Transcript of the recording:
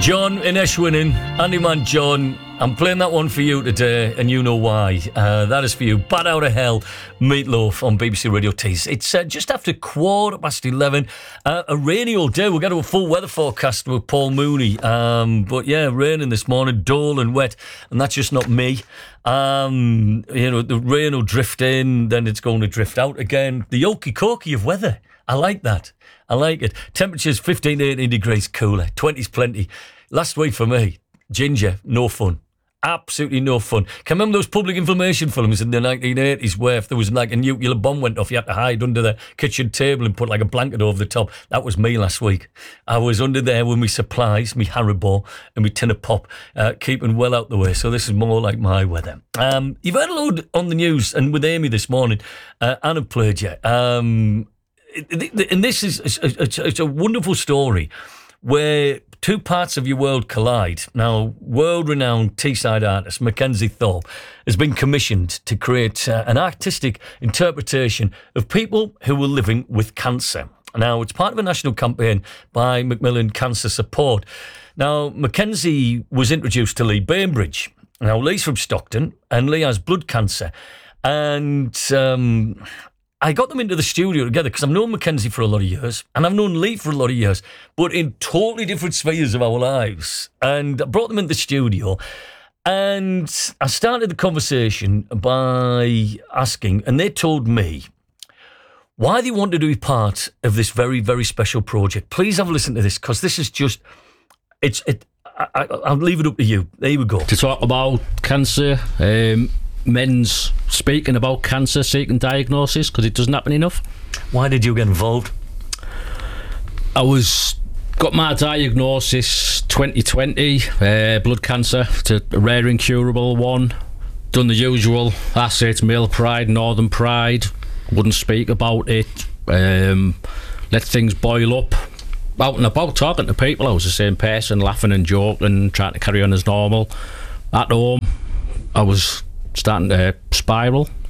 John in Eshwinning, Handyman John. I'm playing that one for you today, and you know why. That is for you. Bad Out of Hell, Meatloaf on BBC Radio Tees. It's just after 11:15. A rainy old day. We'll get to a full weather forecast with Paul Mooney. But yeah, raining this morning, dull and wet, and that's just not me. The rain will drift in, then it's going to drift out again. The okey-cokey of weather. I like that. I like it. Temperatures 15 to 18 degrees cooler. 20's plenty. Last week for me, Ginger, no fun. Absolutely no fun. Can you remember those public information films in the 1980s where if there was like a nuclear bomb went off, you had to hide under the kitchen table and put like a blanket over the top? That was me last week. I was under there with my supplies, my Haribo and my tin of pop, keeping well out the way. So this is more like my weather. You've heard a load on the news and with Amy this morning. Anna played you. And this is it's a wonderful story where two parts of your world collide. Now, world-renowned Teesside artist Mackenzie Thorpe has been commissioned to create an artistic interpretation of people who are living with cancer. Now, it's part of a national campaign by Macmillan Cancer Support. Now, Mackenzie was introduced to Lee Bainbridge. Now, Lee's from Stockton, and Lee has blood cancer. And I got them into the studio together because I've known Mackenzie for a lot of years and I've known Lee for a lot of years, but in totally different spheres of our lives. And I brought them into the studio and I started the conversation by asking, and they told me why they wanted to be part of this very, very special project. Please have a listen to this because this is just, I'll leave it up to you. There we go. To talk about cancer, men's speaking about cancer, seeking diagnosis, because it doesn't happen enough. Why did you get involved? I got my diagnosis 2020, blood cancer. It's a rare incurable one. Done the usual acid, male pride, northern pride. Wouldn't speak about it. Let things boil up. Out and about, talking to people. I was the same person, laughing and joking, trying to carry on as normal. At home, I was starting to spiral.